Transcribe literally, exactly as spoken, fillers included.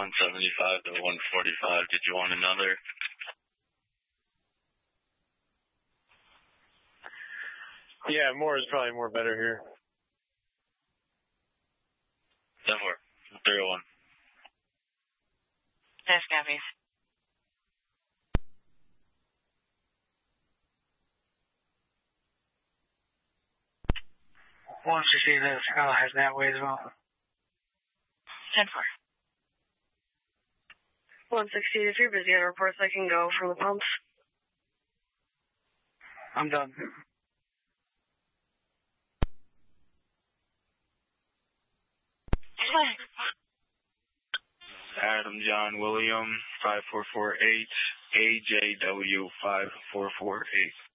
one seventy-five to one forty-five. Did you want another? Yeah, more is probably more better here. ten four, three oh one. Yes, copy. one sixteen has, uh, has that way as well. ten four. one sixteen, if you're busy on reports, I can go from the pumps. I'm done. Adam John William, five four four eight, A J W five four four eight.